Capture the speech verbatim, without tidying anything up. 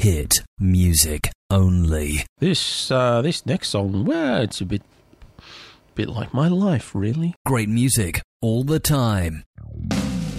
hit music only. This uh, this next song, well, it's a bit, bit like my life, really. Great music all the time.